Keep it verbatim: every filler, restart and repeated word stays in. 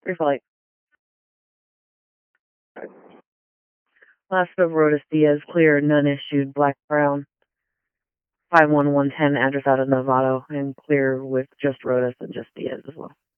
Free flight. Last of Rodas Diaz, clear, none issued, black brown. five one one ten, address out of Novato, and clear with just Rodas and just Diaz as well.